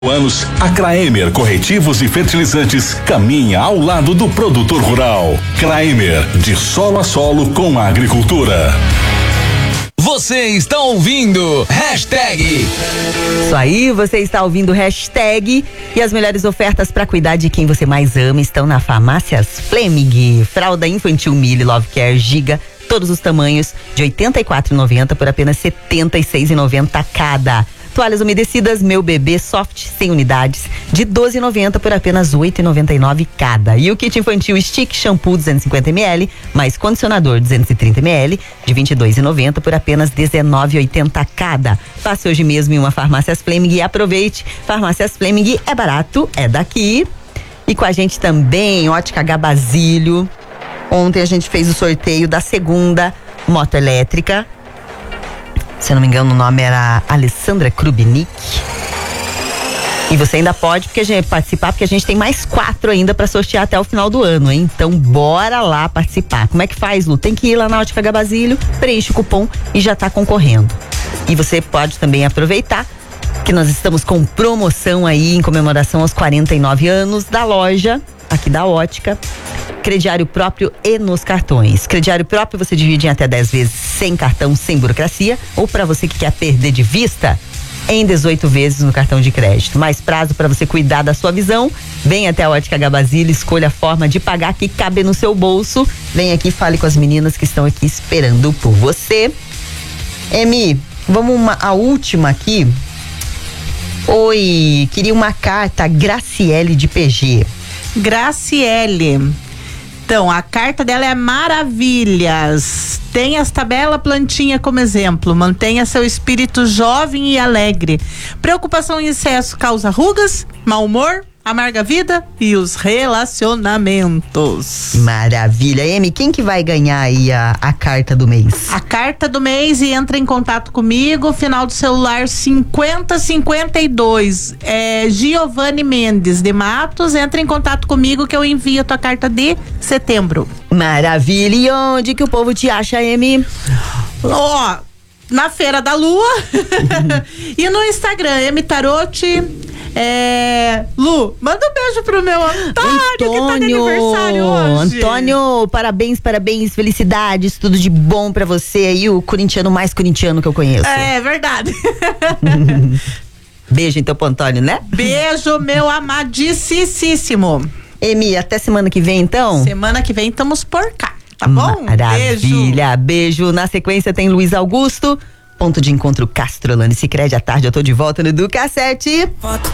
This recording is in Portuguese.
anos, a Kraemer Corretivos e Fertilizantes caminha ao lado do produtor rural. Kraemer, de solo a solo com a agricultura. Você está ouvindo Hashtag. Isso aí, você está ouvindo Hashtag. E as melhores ofertas para cuidar de quem você mais ama estão na Farmácias Fleming. Fralda infantil Mili Love Care Giga, todos os tamanhos, de R$ 84,90 por apenas R$ 76,90 cada. Toalhas umedecidas Meu Bebê Soft 100 unidades, de R$ 12,90 por apenas R$ 8,99 cada. E o kit infantil Stick Shampoo 250ml, mais condicionador 230ml, de R$ 22,90 por apenas R$ 19,80 cada. Passe hoje mesmo em uma Farmácias Fleming e aproveite. Farmácias Fleming é barato, é daqui. E com a gente também, Ótica H Basílio. Ontem a gente fez o sorteio da segunda moto elétrica. Se eu não me engano, o nome era Alessandra Krubnik. E você ainda pode participar, porque a gente tem mais 4 ainda para sortear até o final do ano, hein? Então, bora lá participar. Como é que faz, Lu? Tem que ir lá na Ótica H Basílio, preenche o cupom e já tá concorrendo. E você pode também aproveitar que nós estamos com promoção aí em comemoração aos 49 anos da loja, aqui da Ótica. Crediário próprio e nos cartões. Crediário próprio você divide em até 10 vezes sem cartão, sem burocracia, ou para você que quer perder de vista, em 18 vezes no cartão de crédito. Mais prazo para você cuidar da sua visão. Vem até a Ótica H Basílio, escolha a forma de pagar que cabe no seu bolso. Vem aqui, fale com as meninas que estão aqui esperando por você. Emi, vamos a última aqui. Oi, queria uma carta, Graciele de PG. Graciele. Então, a carta dela é maravilhas. Tem esta bela plantinha como exemplo. Mantenha seu espírito jovem e alegre. Preocupação em excesso causa rugas, mau humor, amarga a vida e os relacionamentos. Maravilha. Emi, quem que vai ganhar aí a carta do mês? A carta do mês, e entra em contato comigo, final do celular 5052. É Giovanni Mendes de Matos. Entra em contato comigo que eu envio a tua carta de setembro. Maravilha. E onde que o povo te acha, Emi? Ó, na Feira da Lua e no Instagram, Emi Tarotti. Lu, manda um beijo pro meu Antônio, que tá de aniversário hoje. Antônio, parabéns, felicidades, tudo de bom pra você aí, o corintiano mais corintiano que eu conheço. É verdade. Beijo então pro Antônio, né? Beijo, meu amadíssimo. Emi, até semana que vem então? Semana que vem estamos por cá, tá bom? Maravilha, beijo. Na sequência tem Luiz Augusto. Ponto de encontro Castrolano e Sicredi. À tarde eu tô de volta no Educa 7.